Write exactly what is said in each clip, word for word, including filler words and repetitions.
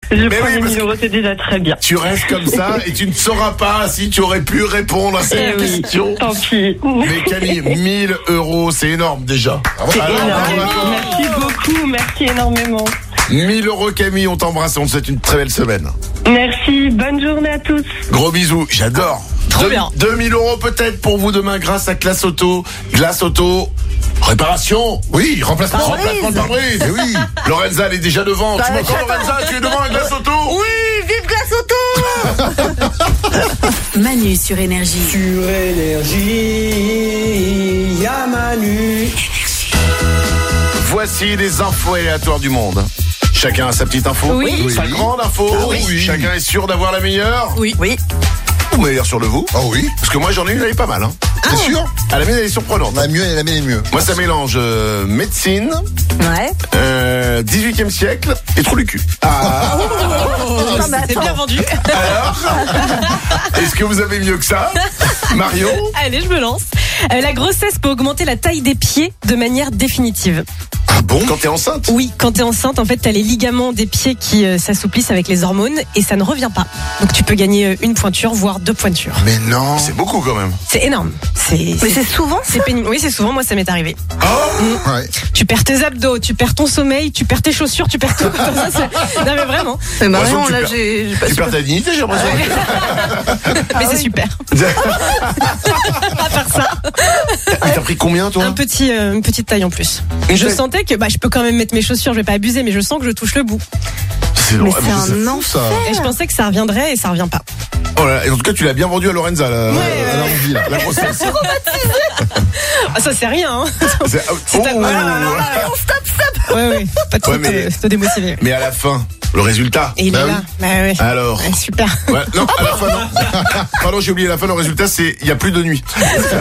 Je Mais prends oui, les parce mille euros, c'est déjà très bien. Tu restes comme ça et tu ne sauras pas si tu aurais pu répondre à cette Eh oui, question. tant pis. Mais Camille, mille euros, c'est énorme déjà. C'est Alors, énorme. bravo. Merci beaucoup, merci énormément. mille euros Camille, on t'embrasse et on te souhaite une très belle semaine. Merci, bonne journée à tous. Gros bisous, j'adore. Trop Deux- bien. deux mille euros peut-être pour vous demain grâce à Glace Auto. Glace Auto, réparation. Oui, remplacement. Remplacement de pare-brise. Eh oui. Lorenza, elle est déjà devant. Bah, tu m'entends j'attends. Lorenza, tu es devant à Glace Auto. Oui, vive Glace Auto. Manu sur Énergie. Sur Énergie, y'a Manu. Voici les infos aléatoires du monde. Chacun a sa petite info. Oui. Sa grande info. Ah oui. Chacun est sûr d'avoir la meilleure. Oui. Oui. Ou meilleure sur le vous. Ah oui. Parce que moi j'en ai une, elle est pas mal. Hein. T'es sûr? À la mienne, elle est surprenante. La mieux, la mienne est mieux. Moi, ça mélange euh, médecine, Ouais. euh, dix-huitième siècle et trou du cul. Ah. Oh, Non, mais c'est attends. bien vendu. Alors, est-ce que vous avez mieux que ça, Marion? Allez, je me lance. Euh, la grossesse peut augmenter la taille des pieds de manière définitive. Ah bon? Quand t'es enceinte? Oui, quand t'es enceinte, en fait, t'as les ligaments des pieds qui euh, s'assouplissent avec les hormones et ça ne revient pas. Donc tu peux gagner euh, une pointure, voire deux pointures. Mais non. C'est beaucoup quand même. C'est énorme. C'est, Mais c'est souvent c'est pénible. Oui, c'est souvent, moi, ça m'est arrivé. Ouais. Tu perds tes abdos, tu perds ton sommeil, tu perds tes chaussures, tu perds tout. Ça, c'est- non, mais vraiment. Mais Marion, Marion, tu là, perds- j'ai j'ai pas Tu perds ta dignité, j'ai l'impression. mais c'est super. À part ça, Mais t'as pris combien, toi? un petit, euh, une petite taille en plus. Une Je taille- sentais que bah, je peux quand même mettre mes chaussures, je vais pas abuser, mais je sens que je touche le bout. C'est Mais drôle. c'est Ah, mais un Fou, ça. Et je pensais que ça reviendrait et ça revient pas. Oh là là, et en tout cas, tu l'as bien vendu à Lorenza, la, Elle a envie, là. la grossesse. Ah, ça c'est rien. Hein. C'est- oh, C'est ta- oh. voilà, Ouais, ouais. Pas trop Ouais, mais- te, te démotiver. Mais à la fin, le résultat. Et il Bah est oui. là. Bah ouais. Alors. Ouais, super. Ouais, non, à la fin, non. Pardon, j'ai oublié la fin. Le résultat, c'est il y a plus de nuit.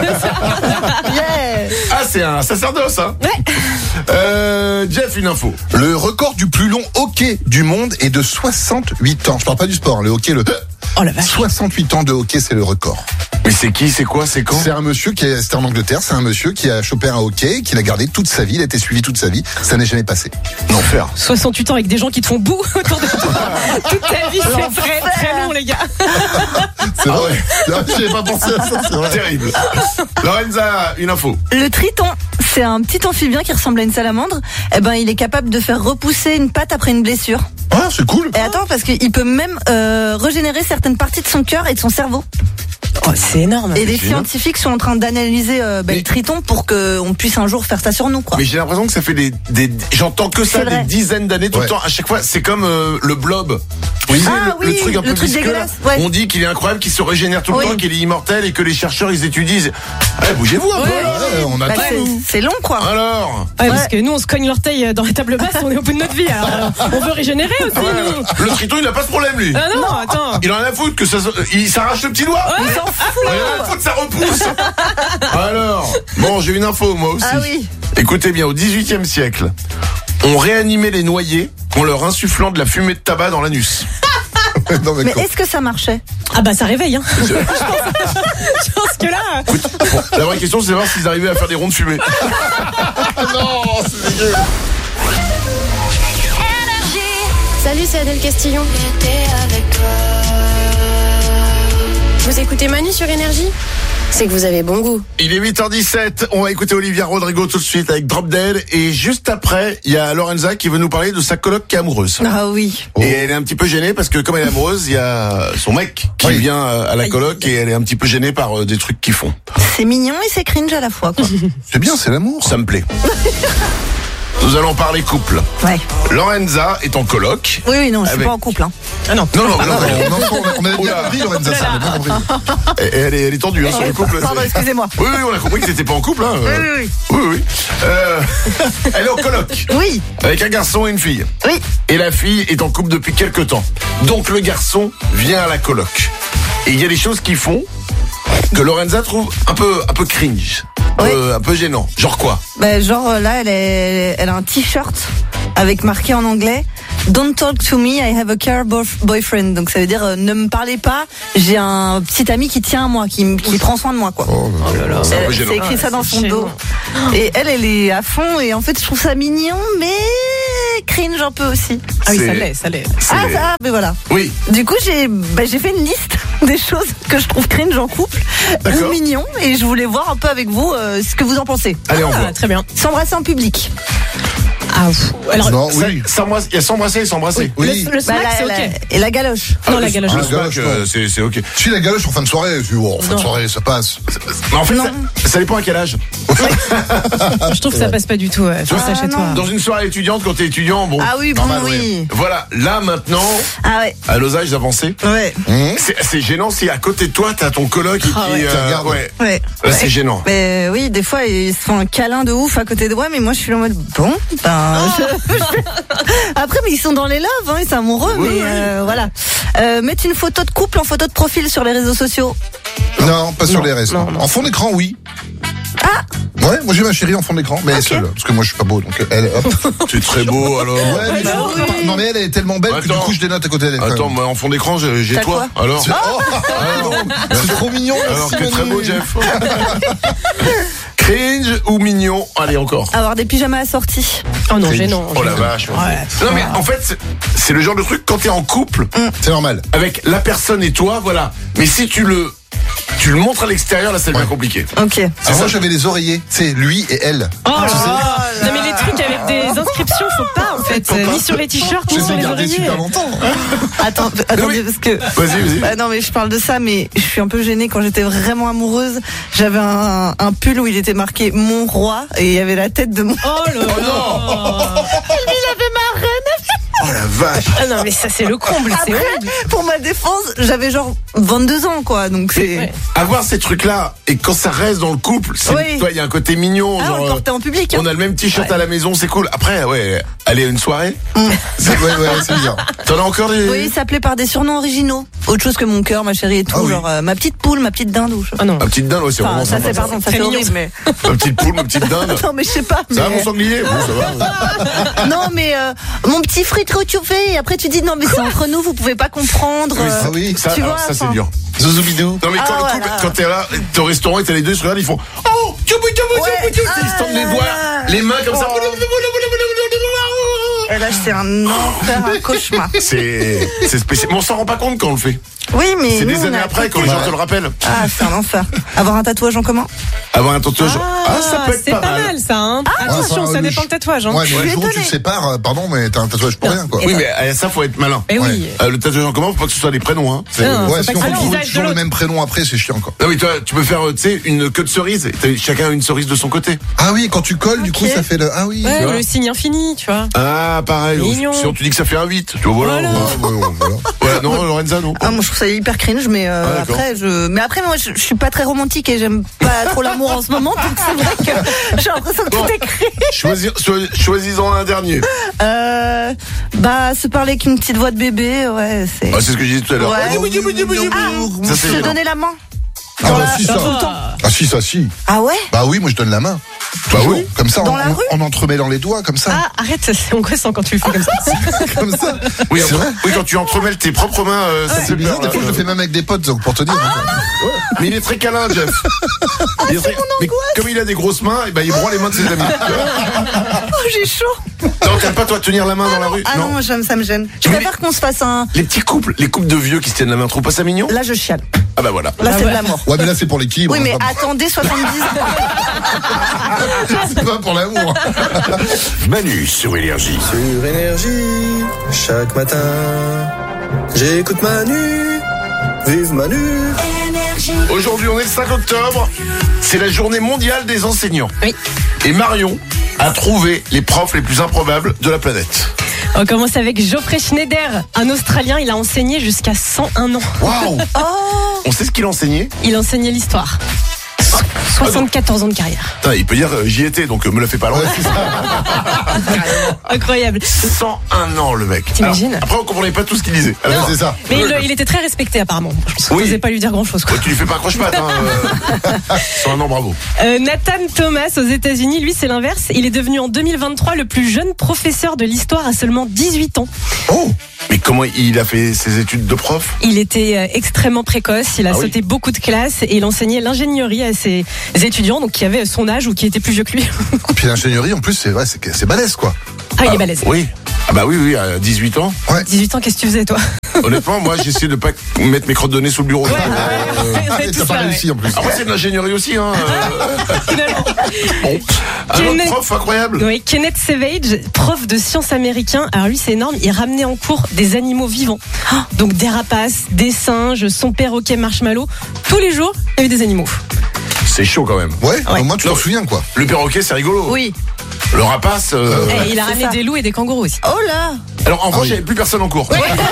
Yeah. Ah, c'est un sacerdoce, hein. Ouais. Euh, Jeff, une info. Le record du plus long hockey du monde est de soixante-huit ans. Je parle pas du sport, le hockey, le Oh la vache. soixante-huit ans de hockey, c'est le record. Mais c'est qui, c'est quoi, c'est quand? C'est un monsieur qui est, c'était en Angleterre, c'est un monsieur qui a chopé un hockey, qui l'a gardé toute sa vie, il a été suivi toute sa vie, ça n'est jamais passé. L'enfer. soixante-huit ans avec des gens qui te font boue autour de toi. Toute ta vie, c'est très très long, les gars. C'est vrai. C'est vrai, j'y avais pas pensé à ça, c'est vrai. Terrible. Lorenza, une info. Le triton, c'est un petit amphibien qui ressemble à une salamandre. Eh ben, il est capable de faire repousser une patte après une blessure. Ah, c'est cool. Et attends, parce qu'il peut même euh, régénérer certaines parties de son cœur et de son cerveau. Oh, c'est énorme. Et les génial. scientifiques sont en train d'analyser euh, bah, Mais- le triton pour qu'on puisse un jour faire ça sur nous, quoi. Mais j'ai l'impression que ça fait des, des j'entends que ça C'est des vrai. dizaines d'années tout Ouais. le temps. À chaque fois, c'est comme euh, le blob. Oui, Ah le, le oui, truc un le peu truc visqueux, là. dégueulasse, ouais. On dit qu'il est incroyable, qu'il se régénère tout le Oui. temps, qu'il est immortel et que les chercheurs ils étudient. ils- Eh, bougez-vous un peu. Ouais. là. Ouais, on Bah, attend. c'est- c'est long, quoi. Alors. Ouais, parce que nous, on se cogne l'orteil dans les tables basses, on est au bout de notre vie. Alors, euh, on veut régénérer aussi, Ah ouais, nous. le triton il a pas ce problème lui. Ah non, attends. Il en a à foutre que ça, se- il s'arrache le petit doigt. Ouais. Il s'en fout. Il en a à foutre, ça repousse. Alors, bon, j'ai une info moi aussi. Ah oui. Écoutez bien, au dix-huitième siècle, on réanimait les noyés en leur insufflant de la fumée de tabac dans l'anus. Non, mais Mais quoi. est-ce que ça marchait? Ah bah ça réveille, hein. Je pense, je pense que là. Écoute, bon, la vraie question c'est de savoir s'ils arrivaient à faire des ronds de fumée. Non, c'est dégueu. Salut, c'est Adèle Castillon. Vous écoutez Manu sur Énergie? C'est que vous avez bon goût. Il est huit heures dix-sept, on va écouter Olivia Rodrigo tout de suite avec Drop Dead. Et juste après, il y a Lorenza qui veut nous parler de sa coloc qui est amoureuse. Ah oui. Et elle est un petit peu gênée parce que comme elle est amoureuse, il y a son mec qui Oui. vient à la coloc et elle est un petit peu gênée par euh, des trucs qu'ils font. C'est mignon et c'est cringe à la fois, quoi. C'est bien, c'est l'amour. Ça me plaît. Nous allons parler couple. Ouais. Lorenza est en coloc. Oui, oui, non, je suis Avec- pas en couple, hein. Ah non. Non, non, non, Non, non. non, non, on a- on avait bien Oula. compris, Lorenza, ça, on a bien compris. Et Elle est, elle est tendue hein, sur le couple. Pardon, excusez-moi. Oui, oui, on a compris que c'était pas en couple. Hein. Oui, oui, oui. Oui, oui. Euh, elle est en coloc Oui, avec un garçon et une fille. oui. Et la fille est en couple depuis quelques temps. Donc le garçon vient à la coloc. Et il y a des choses qu'ils font que Lorenza trouve un peu, un peu cringe. Oui. Euh, un peu gênant. Genre quoi? Bah, genre euh, là, elle, est, elle a un t-shirt avec marqué en anglais Don't talk to me, I have a car bof- boyfriend. Donc ça veut dire euh, ne me parlez pas, j'ai un petit ami qui tient à moi, qui, m- qui prend soin de moi, quoi. Oh, là là. C'est un peu Elle- gênant. C'est écrit ça dans c'est son gênant. dos. Et elle, elle est à fond et en fait je trouve ça mignon, mais cringe un peu aussi. Ah oui, C'est- ça l'est, ça l'est. C'est- Ah, ça, mais voilà. Oui, Du coup, j'ai bah, j'ai fait une liste des choses que je trouve cringe en couple D'accord. ou mignon, et je voulais voir un peu avec vous euh, ce que vous en pensez. allez, on Ah, voit. très bien. S'embrasser en public. Ah, pff, alors, Non, Ça- oui. s'embrasse- Il y a s'embrasser et s'embrasser. Oui. le, le smack, Bah, la- c'est la- ok. et la galoche. Ah, Non, la le- galoche. le Ah, la smack, galoche, euh, non. c'est c'est ok. Si la galoche en fin de soirée, je dis, oh, en fin de Non. soirée, ça passe. Mais en fait, Non. ça, ça dépend à quel âge. Je trouve que ça passe pas du tout. Ouais. Fais ça Ah, chez non. toi. Dans une soirée étudiante, quand t'es étudiant, bon. Ah oui, bon, normal, oui. ouais. Voilà, là maintenant, Ah ouais. à nos âges avancés, Ouais. Hum c'est c'est gênant si à côté de toi, t'as ton coloc et qui. Ah ouais. euh, Qui regarde. ouais. Ouais. Là, c'est gênant. Mais oui, des fois, ils se font un câlin de ouf à côté de moi, mais moi, je suis là en mode, bon, ben, je- Après, mais ils sont dans les loves, hein, ils sont amoureux, Oui, mais oui. euh, voilà. Euh, mettre une photo de couple en photo de profil sur les réseaux sociaux. Non, pas sur Non, les restes. non, non. En fond d'écran, oui. Ah. Ouais, moi j'ai ma chérie en fond d'écran, mais Ok. seule, parce que moi je suis pas beau, donc elle, hop. C'est très beau alors. Ouais, mais bah non, oui. non, mais elle est tellement belle que du Attends. coup je dénote à côté d'elle. quand Attends, même. moi en fond d'écran, j'ai j'ai T'as toi. quoi Alors. C'est oh, Alors, c'est trop mignon. alors merci, t'es très Manu. beau, Jeff. Cringe ou mignon? Allez, encore. Avoir des pyjamas assortis. Oh non, Cringe. gênant. Oh la gênant. vache. Ouais. Non mais en fait, c'est- c'est le genre de truc quand t'es en couple C'est normal. avec la personne et toi, voilà. Mais si tu le tu le montres à l'extérieur, là, ça devient Ouais. compliqué. Ok. C'est Alors moi ça. j'avais les oreillers, c'est lui et elle. Oh là Tu sais, là. Non, mais les trucs avec des inscriptions, faut pas en fait. Faut pas. Ni sur les t-shirts, Je ni les sur ai les gardés oreillers. super longtemps. Attends, attendez, mais- parce que. Vas-y, vas-y. Bah non, mais je parle de ça, mais je suis un peu gênée. Quand j'étais vraiment amoureuse, j'avais un, un pull où il était marqué Mon Roi et il y avait la tête de mon. Oh là là. Oh la vache. Ah non, mais ça, c'est le comble. C'est Après, horrible. pour ma défense, j'avais genre vingt-deux ans, quoi. Donc c'est. Ouais. Avoir ces trucs-là et quand ça reste dans le couple, c'est Oui. toi, il y a un côté mignon. Ah, on genre, le portait en public. Hein. on a le même t-shirt à la maison, c'est cool. Après, ouais, aller à une soirée. C'est- Ouais, ouais, c'est bizarre. T'en as encore des. Oui, il s'appelait par des surnoms originaux. Autre chose que mon cœur, ma chérie et tout. Ah oui. Genre euh, ma petite poule, ma petite dinde. Ou je- Ah non. Ma petite dinde, ouais, c'est Enfin, vraiment ça sympa, c'est pardon, ça Très c'est mignon. horrible, mais. Ma petite poule, ma petite dinde. Non, mais je sais pas. Ça va, mais- mon sanglier? Bon, ça va. Non, mais euh, mon petit frite retrouvé. Et après, tu dis non, mais c'est entre nous, vous pouvez pas comprendre. Oui, euh, Ah oui. Ça, Tu alors, vois, ça c'est enfin- dur. Zouzou Non mais quand Ah, le voilà. couple, quand t'es là, t'es au restaurant et t'as les deux, ils se regardent, ils font oh, tchoubou, tchoubou, Ouais. tchoubou, tchoubou. Ils se tendent les Ah. doigts, les mains comme ça. Et là, c'est un enfer, un cauchemar. C'est c'est spécial. Mais on s'en rend pas compte quand on le fait. Oui, mais C'est nous, des on années a après quand accepté. les gens te le rappellent. Ah, c'est un enfer. Avoir un tatouage en commun. Avoir un tatouage. Ah, ça peut être c'est pas, pas mal. mal ça. Hein. Attention, enfin, ça le dépend ch- le tatouage. Hein. Ouais, mais le suis jour où tu te étonnée. sépares, euh, pardon, mais t'as un tatouage pour rien, quoi. Oui, mais euh, ça faut être malin. Eh oui. Euh, le tatouage en commun, faut pas que ce soit des prénoms. Hein. C'est- Non. Ouais, faut si pas on que ça trouve le visage de toujours le l'autre. même prénom après, c'est chiant, quoi. Non mais toi, tu peux faire, euh, tu sais, une queue de cerise. T'as chacun une cerise de son côté. Ah oui, quand tu colles, du coup, Ok. ça fait le. Ah oui. Ouais, vois. le signe infini, tu vois. Ah, pareil. Mignon. Si on te dit que ça fait un huit, tu vois, voilà. Voilà. Ah, ouais, ouais, voilà. Voilà, non, Lorenza, non. Ah, moi, je trouve ça hyper cringe, mais euh, Ah, d'accord. après, je. Mais après, moi, je, je suis pas très romantique et j'aime pas trop l'amour en ce moment, donc c'est vrai que j'ai l'impression que Bon. tout est cringe. Choisir, choi- choisis-en un dernier. Euh, bah, se parler avec une petite voix de bébé, ouais, c'est. Ah, c'est ce que je disais tout à l'heure. Ouais. Ah, Ça, c'est se gênant. donner la main. Ah Dans bah la- si, ça. tout le temps. Ah si, ça, si. Ah ouais? Bah oui, moi je donne la main. Bah Toujours. oui. Comme ça, Dans en, la rue en entremêlant les doigts, comme ça. Ah, arrête, c'est angoissant quand tu le fais comme ça. Comme ça. Oui, C'est en- vrai. oui, quand tu entremêles tes propres mains, euh, ça C'est fait bizarre, peur. des là. fois je le fais même avec des potes, donc pour te dire. hein. Mais il est très câlin, Jeff. Il est très- Mais comme il a des grosses mains, eh ben, il broie les mains de ses amis. Oh, j'ai chaud. Non, t'aimes pas toi tenir la main dans la rue? Ah non, moi, j'aime, ça me gêne. Je Mais préfère qu'on se fasse un. Les petits couples, les couples de vieux qui se tiennent la main, trouve pas ça mignon? Là, je chiale. Ah bah voilà. Là, Ah c'est ouais. de l'amour. Ouais, mais là c'est pour l'équilibre. Oui, mais hein, attendez soixante-dix c'est pas pour l'amour. Manu sur Énergie. Sur Énergie, chaque matin, j'écoute Manu, vive Manu. Aujourd'hui, on est le cinq octobre. C'est la journée mondiale des enseignants. Oui. Et Marion a trouvé les profs les plus improbables de la planète. On commence avec Geoffrey Schneider, un Australien. Il a enseigné jusqu'à cent un ans. Waouh! On sait ce qu'il enseignait? Il enseignait l'histoire. soixante-quatorze ans de carrière. Putain, il peut dire euh, j'y étais, donc euh, me la fais pas l'envers. Incroyable. cent un ans, le mec. T'imagines? Alors, Après, on comprenait pas tout ce qu'il disait. Ouais, Alors, c'est ça. Mais il, il était très respecté apparemment. Je pense qu'on Oui. n'osait pas lui dire grand chose. ouais, tu lui fais pas accroche-patte, hein. euh, cent un ans, bravo. Euh, Nathan Thomas aux États-Unis, lui c'est l'inverse. Il est devenu en deux mille vingt-trois le plus jeune professeur de l'histoire à seulement dix-huit ans. Oh! Mais comment il a fait ses études de prof? Il était euh, extrêmement précoce. Il a Ah oui. sauté beaucoup de classes et il enseignait l'ingénierie à ses étudiants, donc qui avaient son âge ou qui étaient plus vieux que lui. Puis l'ingénierie, en plus, c'est vrai, c'est c'est balèze, quoi. Ah, il est balèze. Oui. Ah bah oui, oui, à dix-huit ans. dix-huit ans, qu'est-ce que tu faisais, toi? Honnêtement, moi, j'essaie de pas mettre mes crottes de nez sous le bureau. Ouais, Euh, ouais, Ah, ouais, et tout t'as pas ça, réussi en plus. Après, c'est de l'ingénierie aussi. Hein. euh. Finalement. Bon. Un autre Kenneth- prof incroyable. Oui, Kenneth Savage, prof de sciences américain. Alors lui, c'est énorme. Il ramenait en cours des animaux vivants. Donc des rapaces, des singes, son perroquet marshmallow. Tous les jours, il y avait des animaux. C'est chaud quand même. Ouais, Ouais. au moins tu t'en Non. souviens quoi. Le perroquet, c'est rigolo. Oui. Le rapace. euh, Et il a ramené ça. des loups et des kangourous aussi. Oh là. Alors en revanche, oui. il n'y avait plus personne en cours.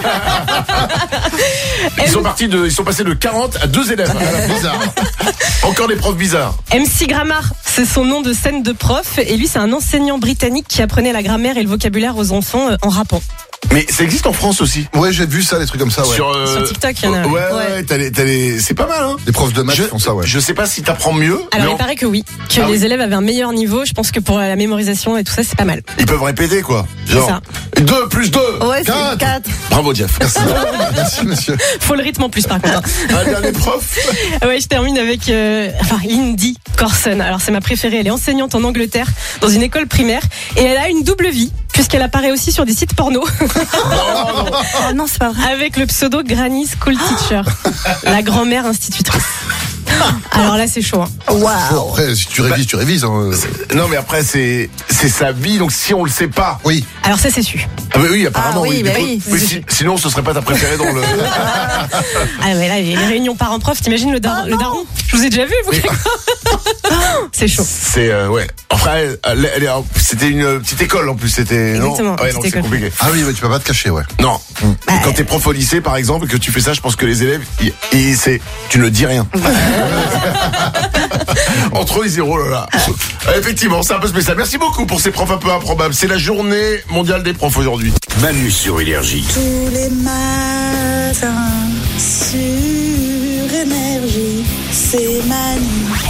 Ils sont partis de, ils sont passés de quarante à deux élèves. Bizarre. Encore des profs bizarres. M C Grammar, c'est son nom de scène de prof. Et lui, c'est un enseignant britannique qui apprenait la grammaire et le vocabulaire aux enfants euh, en rappant. Mais ça existe en France aussi. Ouais, j'ai vu ça, des trucs comme ça, ouais. Sur, euh, Sur TikTok, il y en a, Ouais, ouais. ouais, ouais, t'as les- t'as les- c'est pas mal, hein. Les profs de maths Je, font ça, ouais. je sais pas si t'apprends mieux. Alors mais il on- paraît que oui, que Ah les oui. élèves avaient un meilleur niveau. Je pense que pour la mémorisation et tout ça, c'est pas mal. ils peuvent répéter, quoi. Genre, ça. deux plus deux. Ouais, c'est quatre. quatre. Bravo, Jeff. Merci. Merci, monsieur. Faut le rythme en plus par contre. Un dernier prof. Ouais, je termine avec euh, enfin Lindy Corson. Alors c'est ma préférée. Elle est enseignante en Angleterre dans une école primaire et elle a une double vie puisqu'elle apparaît aussi sur des sites porno Oh non, c'est pas vrai. avec le pseudo Granny School Teacher, la grand-mère institutrice. Alors là c'est chaud. Hein. Bon, Waouh. après, si tu révises, tu révises. Hein. Non, mais après, c'est, c'est sa vie, donc si on le sait pas. Oui. Alors ça c'est su. Ah, bah oui, apparemment, Ah oui, oui. bah Du coup- oui, oui, c'est si- sinon, ce serait pas ta préférée dans le. Ah mais là les les réunions parents-prof, t'imagines le, dar- le daron? Je vous ai déjà vu vous. C'est chaud. C'est, euh, ouais. Après, elle, elle est, c'était une petite école en plus, c'était. Exactement, Non, ouais, petite non, c'est école. compliqué. Ah oui, ouais, tu peux pas te cacher, ouais. Non. Quand t'es prof au lycée, par exemple, et que tu fais ça, je pense que les élèves, ils, ils- c'est, tu ne dis rien. Entre eux, ils disent, oh là là. Effectivement, c'est un peu spécial. Merci beaucoup pour ces profs un peu improbables. C'est la journée mondiale des profs aujourd'hui. Manu sur Énergie. Tous les matins sur Énergie, c'est Manu.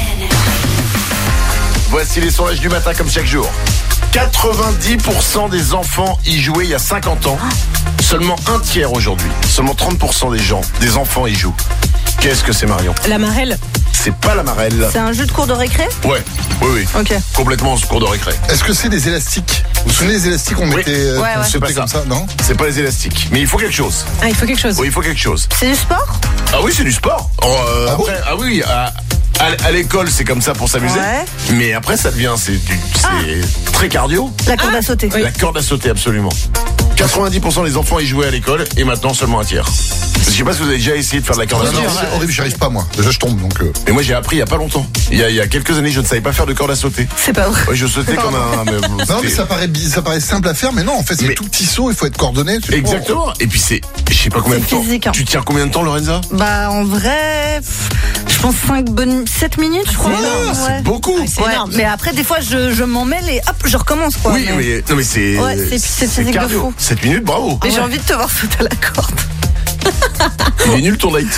Voici les sondages du matin comme chaque jour. quatre-vingt-dix pour cent des enfants y jouaient il y a cinquante ans. Seulement un tiers aujourd'hui. Seulement trente pour cent des gens, des enfants y jouent. Qu'est-ce que c'est, Marion? La marelle. C'est pas la marelle. C'est un jeu de cours de récré? Ouais, oui, oui. Ok. Complètement en cours de récré. Est-ce que c'est des élastiques? Vous vous souvenez des élastiques qu'on Oui. mettait euh, Ouais, qu'on ouais. C'est pas sautait ça. comme ça, non? C'est pas les élastiques. Mais il faut quelque chose. Ah il faut quelque chose. Oui, il faut quelque chose. C'est du sport? Ah oui, c'est du sport. Oh, euh, Ah bon après, ah oui, à, à- à l'école, c'est comme ça pour s'amuser. Ouais. Mais après, ça devient, c'est du, c'est très cardio. La corde Ah, à sauter. oui. La corde à sauter, absolument. quatre-vingt-dix pour cent des enfants y jouaient à l'école et maintenant seulement un tiers. Je sais pas si vous avez déjà essayé de faire de la corde à Non, non, sauter. c'est horrible, j'y arrive pas, moi. Déjà, je tombe, donc. euh, Mais moi, j'ai appris il y a pas longtemps. Il y a, il y a quelques années, je ne savais pas faire de corde à sauter. C'est pas vrai. Ouais, je sautais comme un. mais bon, Non, mais c'était- ça paraît, bi- ça paraît simple à faire, mais non, en fait, c'est Mais- tout petit saut, il faut être coordonné. tu- Exactement. Et puis c'est, je sais pas combien de C'est temps. physique, hein. Tu tiens combien de temps, Lorenza? Bah en vrai, pff, je pense cinq bonnes, sept minutes, je crois. énorme, Ouais. C'est beaucoup. Ah, c'est Ouais, énorme. mais après des fois je, je m'en mêle et hop, je recommence quoi. Oui, mais mais non, mais c'est. Ouais, c'est- c'est physique de cardio. fou. sept minutes, bravo. mais j'ai envie de te voir sauter à la corde. Il est nul ton date.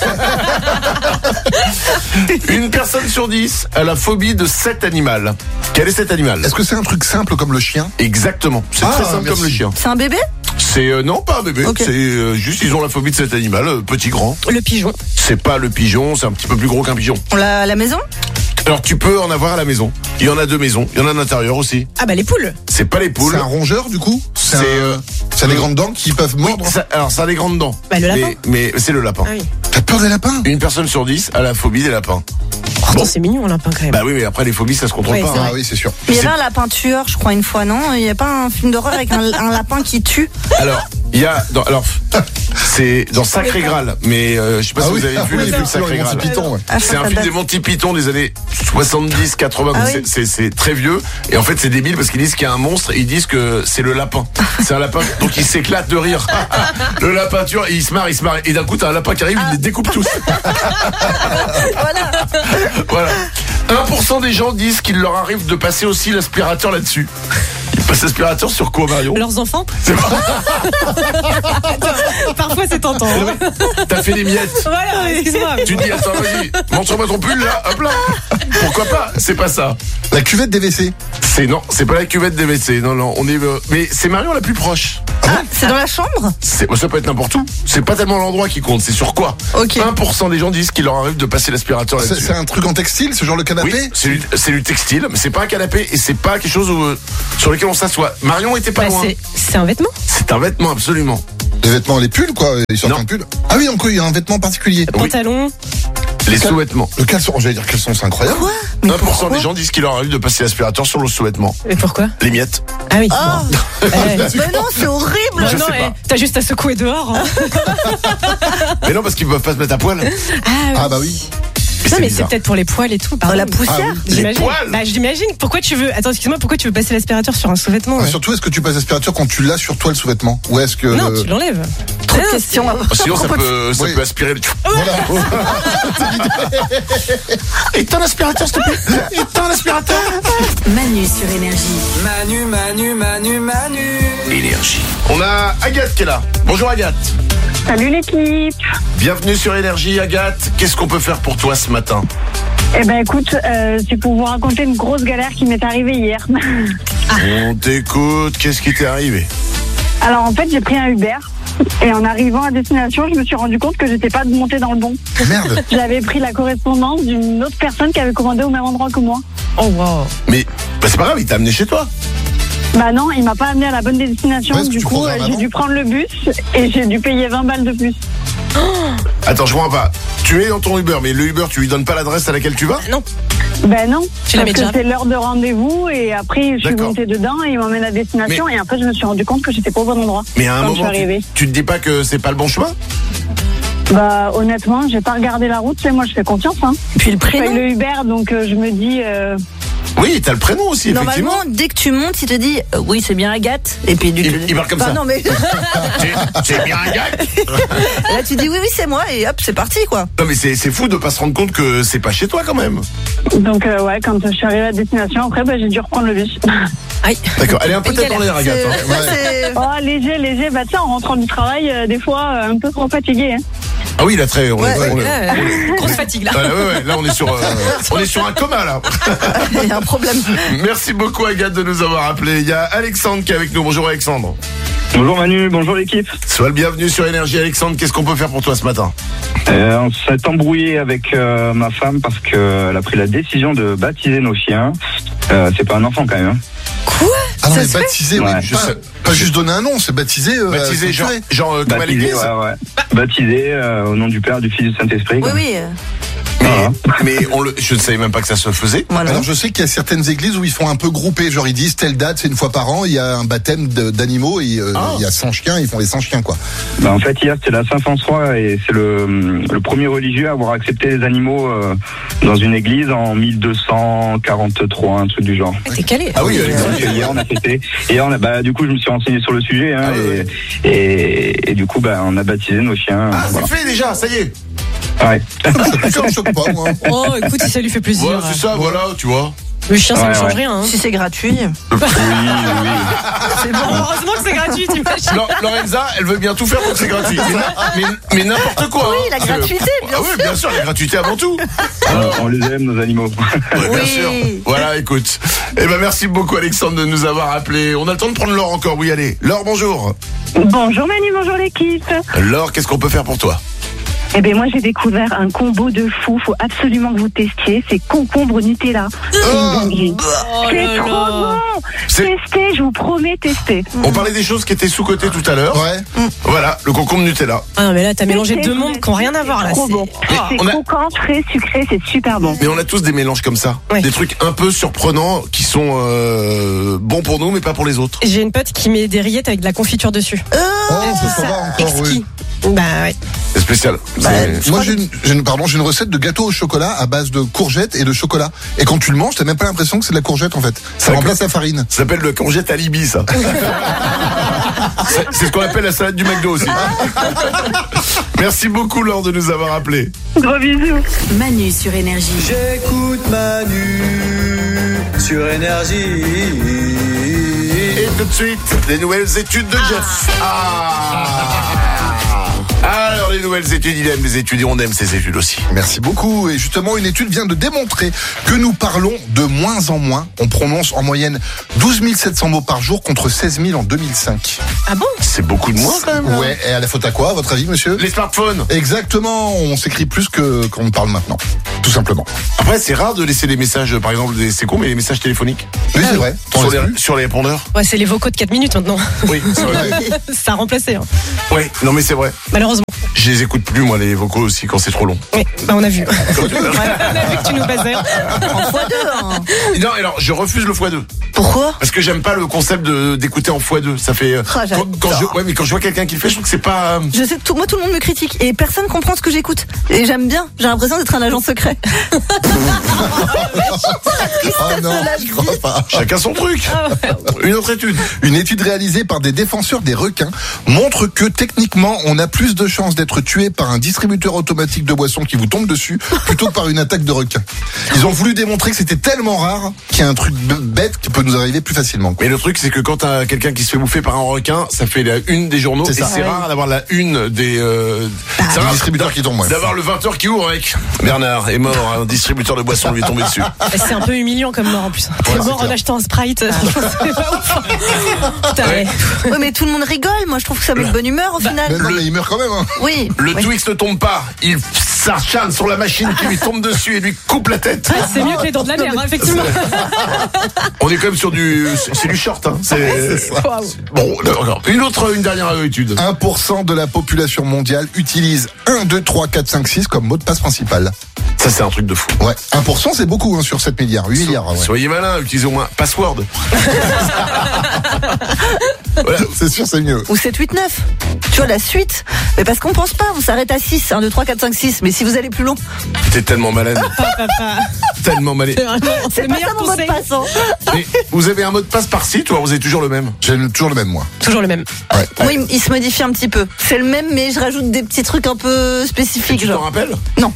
Une personne sur dix a la phobie de cet animal. Quel est cet animal? Est-ce que c'est un truc simple comme le chien? Exactement. C'est Ah, très simple merci. comme le chien. C'est un bébé? C'est euh, non pas un bébé. Ok. C'est euh, juste ils ont la phobie de cet animal, euh, petit grand. Le pigeon. C'est pas le pigeon, c'est un petit peu plus gros qu'un pigeon. On l'a à la maison? Alors tu peux en avoir à la maison. Il y en a deux maisons. Il y en a à l'intérieur aussi. Ah bah les poules. C'est pas les poules. C'est un rongeur, du coup? C'est, un- euh, ça a des euh, grandes dents qui peuvent Oui, mordre? ça- alors ça a des grandes dents. Bah, le lapin. Mais, mais c'est le lapin. Ah oui. T'as peur des lapins? Une personne sur dix a la phobie des lapins. Pourtant c'est mignon un lapin quand même. Bah oui, mais après les phobies ça se contrôle Ouais, pas. c'est hein. Ah oui, c'est sûr. Mais il y C'est- avait un lapin tueur, je crois, une fois, non? Il n'y a pas un film d'horreur avec un, un lapin qui tue? Alors, il y a dans, alors c'est dans Sacré Graal, mais euh, je sais pas Ah si oui, vous avez ah vu oui, le film effectivement, Sacré les Monty Graal. Python, ouais. Ah, je C'est crois un que ça film date. des Monty Python des années soixante-dix quatre-vingts. Ah donc oui. c'est- c'est c'est très vieux. Et en fait, c'est débile parce qu'ils disent qu'il y a un monstre et ils disent que c'est le lapin. C'est un lapin. Donc ils s'éclatent de rire. Le lapin tue, et il se marre, il se marre. Et d'un coup, t'as un lapin qui arrive, il les découpe tous. Voilà. Voilà. un pour cent des gens disent qu'il leur arrive de passer aussi l'aspirateur là-dessus. Ils passent l'aspirateur sur quoi, Marion? Leurs enfants. C'est pas- Parfois fois c'est tentant. Hein. T'as fait les miettes. Voilà, excuse-moi. Tu te dis, attends, vas-y, montre-moi ton pull là, hop là. Pourquoi pas? C'est pas ça. La cuvette des W C. C'est non, c'est pas la cuvette des W C. Non, non, on est. euh, Mais c'est Marion la plus proche. Ah, c'est dans la chambre? C'est, ça peut être n'importe où. C'est pas tellement l'endroit qui compte, c'est sur quoi. Ok. un pour cent des gens disent qu'il leur arrive de passer l'aspirateur C'est, là-dessus. c'est un truc en textile, ce genre le canapé? Oui, c'est du, c'est du textile, mais c'est pas un canapé et c'est pas quelque chose où, euh, sur lequel on s'assoit. Marion était pas Bah, loin. c'est, c'est un vêtement. C'est un vêtement, absolument. Les vêtements, les pulls, quoi. Ils sortent Non. un pull. Ah oui, encore, il y a un vêtement particulier. Oui. Pantalon. Les sous-vêtements. Le caleçon, j'allais dire caleçon, c'est incroyable. Quoi? Mais un pour cent pourquoi? des gens disent qu'il leur arrive de passer l'aspirateur sur le sous-vêtement. Et pourquoi? Les miettes. Ah oui. Ah, bon. Eh, mais non, c'est horrible. bon, je non, sais eh, pas. t'as juste à secouer dehors. Hein. Mais non, parce qu'ils peuvent pas se mettre à poil. Ah, oui. Ah bah oui. Et Non, mais c'est bizarre. peut-être pour les poils et tout. Oh, Pardon. la poussière. Ah oui. J'imagine. poils. Bah, j'imagine. Pourquoi tu veux. Attends, excuse-moi, pourquoi tu veux passer l'aspirateur sur un sous-vêtement? Ah, ouais. surtout, est-ce que tu passes l'aspirateur quand tu l'as sur toi le sous-vêtement? Ou est-ce que. Non, tu l'enlèves. Trop de Ah, questions. Oh, sinon, ça peut, ça Oui. peut aspirer le. Voilà. Éteins l'aspirateur, s'il te plaît. Éteins l'aspirateur. Manu sur Énergie. Manu, Manu, Manu, Manu. Énergie. On a Agathe qui est là. Bonjour Agathe. Salut l'équipe. Bienvenue sur Énergie, Agathe. Qu'est-ce qu'on peut faire pour toi ce matin? Eh ben écoute, euh, c'est pour vous raconter une grosse galère qui m'est arrivée hier. On t'écoute. Qu'est-ce qui t'est arrivé? Alors en fait, j'ai pris un Uber. Et en arrivant à destination, je me suis rendu compte que j'étais pas montée dans le bon. Merde. J'avais pris la correspondance d'une autre personne qui avait commandé au même endroit que moi. Oh, wow. Mais bah, c'est pas grave, il t'a amené chez toi. Bah non, il m'a pas amené à la bonne destination. Ouais, est-ce que du tu coup, programmes euh, j'ai avant dû prendre le bus et j'ai dû payer vingt balles de plus. Attends, je comprends pas. Tu es dans ton Uber, mais le Uber, tu lui donnes pas l'adresse à laquelle tu vas? Non. Ben non, Tu la mets parce que déjà. c'est l'heure de rendez-vous et après je suis D'accord. montée dedans et il m'emmène à destination et après je me suis rendu compte que j'étais pas au bon endroit. Mais à un quand je suis moment, tu, arrivée. tu te dis pas que c'est pas le bon chemin? Bah honnêtement, j'ai pas regardé la route, c'est moi je fais confiance. Hein. Puis le Je paye prénom. le Uber donc euh, je me dis. Euh... Oui, t'as le prénom aussi, effectivement. Normalement, dès que tu montes, il te dit euh, oui, c'est bien Agathe. Et puis du Il- il parle comme Enfin, ça. Non, mais C'est- C'est bien Agathe. là, tu dis oui, oui, c'est moi. Et hop, c'est parti, quoi. Non mais c'est c'est fou de pas se rendre compte que c'est pas chez toi quand même. Donc euh, ouais, quand je suis arrivée à destination, après bah, j'ai dû reprendre le bus. Aïe. D'accord, elle est un peu Une tête dans l'air, galère. Agathe. C'est- hein. ça, c'est- Oh léger, léger, bah tiens, en rentrant du travail, euh, des fois euh, un peu trop fatiguée. Hein. Ah oui, là très. On Ouais, est, ouais, on est- Là, euh, grosse fatigue, là. Ah, ouais, ouais, là on est sur euh, on est sur un coma là. Il y a un problème. Merci beaucoup Agathe de nous avoir appelé. Il y a Alexandre qui est avec nous. Bonjour Alexandre. Bonjour Manu, bonjour l'équipe. Sois le bienvenu sur Énergie. Alexandre, qu'est-ce qu'on peut faire pour toi ce matin? Euh, on s'est embrouillé avec euh, ma femme parce qu'elle a pris la décision de baptiser nos chiens. Euh, c'est pas un enfant quand même. Hein. Quoi? Ah non, Ça mais se fait baptisé, oui. Ouais. Pas, Je sais- pas juste donner un nom, c'est baptisé. euh, Baptisé genre, sanctué. genre euh, comme à Baptisé, l'église. ouais, ouais. Baptisé euh, au nom du Père, du Fils et du Saint-Esprit. Oui, quoi. oui. euh, Mais, mais on le, je ne savais même pas que ça se faisait. Voilà. Alors je sais qu'il y a certaines églises où ils font un peu grouper, genre ils disent telle date, c'est une fois par an, il y a un baptême de- d'animaux, et euh, Ah. il y a cent chiens, ils font les cent chiens quoi. Bah, en fait, hier, c'était la Saint-François et c'est le, le premier religieux à avoir accepté les animaux euh, dans une église en mille deux cent quarante-trois, un truc du genre. T'es calé. Ah oui, Donc, Alexandre. hier, on a fêté. Et on a, bah, du coup, je me suis renseigné sur le sujet hein, Ah oui, et, et, et du coup, bah, on a baptisé nos chiens. Ah, voilà. c'est fait déjà, ça y est. Ouais. Ça me choque pas moi. Oh, écoute, si ça lui fait plaisir. Voilà, c'est ça, voilà, tu vois. Le chien, ça Ouais, ne change ouais. rien. Hein. Si c'est gratuit. Oui, oui. C'est bon, heureusement que c'est gratuit, t'imagines. Lo- Lorenza, elle veut bien tout faire pour que c'est gratuit. Mais, na- mais- mais n'importe quoi. Oui, hein. la Parce que- gratuité, bien Ah oui, bien sûr, la gratuité avant tout. Alors, On les aime, nos animaux. ouais, bien Oui. sûr. Voilà, écoute. Eh ben, merci beaucoup, Alexandre, de nous avoir appelés. On a le temps de prendre Laure encore. Oui, allez. Laure, bonjour. Bonjour Manu, bonjour l'équipe. Laure, qu'est-ce qu'on peut faire pour toi? Eh ben moi j'ai découvert un combo de fou, faut absolument que vous testiez, c'est concombre Nutella. C'est une dinguerie. Oh C'est là trop là. bon. C'est- Testez, je vous promets, testez. On parlait des choses qui étaient sous-cotées tout à l'heure. Ouais. Voilà, le concombre Nutella. Ah non, mais là, t'as mélangé Testez, deux mondes qui n'ont rien à voir, là. C'est trop c'est- bon. Ah. C'est on a- croquant, frais, sucré, c'est super bon. Mais on a tous des mélanges comme ça. Ouais. Des trucs un peu surprenants qui sont euh, bons pour nous, mais pas pour les autres. J'ai une pote qui met des rillettes avec de la confiture dessus. Oh, ça, va encore, exquis. oui. Bah ouais. C'est spécial. Bah, C'est- Moi j'ai une, j'ai une- pardon, j'ai une recette de gâteau au chocolat à base de courgettes et de chocolat. Et quand tu le manges, t'as même pas l'impression que c'est de la courgette en fait. Ça D'accord. remplace la farine. Ça s'appelle le congète alibi, ça. C'est- C'est ce qu'on appelle la salade du McDo aussi. Merci beaucoup, Laure, de nous avoir appelés. Gros bisous. Manu sur Énergie. J'écoute Manu sur Énergie. Et tout de suite, les nouvelles études de Jeff. Ah nouvelles études, il aime les études et on aime ces études aussi. Merci beaucoup. Et justement, une étude vient de démontrer que nous parlons de moins en moins. On prononce en moyenne douze mille sept cents mots par jour contre seize mille en deux mille cinq. Ah bon? C'est beaucoup de moins quand même. Là. Ouais, et à la faute à quoi, à votre avis, monsieur? Les smartphones. Exactement, on s'écrit plus que qu'on ne parle maintenant, tout simplement. Après, c'est rare de laisser des messages, par exemple, des, c'est con, mais les messages téléphoniques. Oui, c'est vrai. Sur les, sur les répondeurs. Ouais, c'est les vocaux de quatre minutes maintenant. Oui, c'est vrai. Ça a remplacé. Hein. Ouais, non mais c'est vrai. Malheureusement. Je les écoute plus, moi, les vocaux aussi, quand c'est trop long. Oui, bah on a vu. on a vu que tu nous passais. En fois deux. Hein. Non, alors, je refuse le fois deux. Pourquoi? Parce que j'aime pas le concept de, d'écouter en fois deux. Ça fait. Ah, quand, quand je, ouais, mais quand je vois quelqu'un qui le fait, je trouve que c'est pas. Je sais, tout, moi tout le monde me critique et personne comprend ce que j'écoute. Et j'aime bien. J'ai l'impression d'être un agent secret. Ah non, je crois pas. Chacun son truc. Une autre étude. Une étude réalisée par des défenseurs des requins montre que techniquement, on a plus de chances d'être tué par un distributeur automatique de boissons qui vous tombe dessus plutôt que par une attaque de requin. Ils ont voulu démontrer que c'était tellement rare qu'il y a un truc bête qui peut nous arriver plus facilement. Mais le truc, c'est que quand t'as quelqu'un qui se fait bouffer par un requin, ça fait la une des journaux. C'est et ça. c'est Ouais. rare d'avoir la une des. Euh, c'est Des rare distributeurs qui tombent. Ouais. d'avoir le vingt heures qui ouvre avec Bernard est mort, un distributeur de boissons lui est tombé dessus. C'est un peu humiliant comme mort en plus. T'es Ouais, mort c'est en clair. achetant un Sprite. Franchement, c'est pas ouf. Putain, ouais. Ouais, mais tout le monde rigole. Moi, je trouve que ça met de bonne humeur au Mais final. non, mais il meurt quand même. Hein. Oui. Le Oui. Twix ne tombe pas, il s'acharne sur la machine qui lui tombe dessus et lui coupe la tête. Ouais, c'est mieux que les dents de la mer, hein, effectivement. On est quand même sur du, c'est du short. Hein. C'est Waouh. bon. D'accord. Une autre, une dernière étude. un pour cent de la population mondiale utilise un, deux, trois, quatre, cinq, six comme mot de passe principal. Ça, c'est un truc de fou. Ouais, un pour cent c'est beaucoup hein, sur sept milliards, huit milliards. Ouais. Soyez malin, utilisez au moins password. Voilà. C'est sûr, c'est mieux. Ou sept, huit, neuf. Tu vois, la suite. Mais parce qu'on pense pas, on s'arrête à six. un, deux, trois, quatre, cinq, six. Mais si vous allez plus long, T'es tellement malade. Papa. Tellement malade. C'est vraiment c'est le pas meilleur ça mon mot de conseil. passe. Hein. Mais vous avez un mot de passe par site ou alors vous avez toujours le même? J'ai toujours le même moi. Toujours le même. Ouais. Moi, il, il se modifie un petit peu. C'est le même, mais je rajoute des petits trucs un peu spécifiques. Tu t'en Genre. rappelles? Non.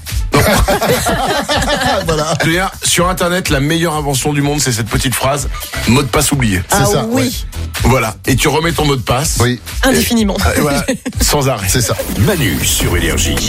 Voilà. Je veux dire, sur Internet, la meilleure invention du monde, c'est cette petite phrase mot de passe oublié. Ah ça, oui. Voilà. Et tu remets ton mot de passe. Oui, Et- Indéfiniment. Ah, et voilà, sans arrêt. c'est ça. Manu sur Énergie.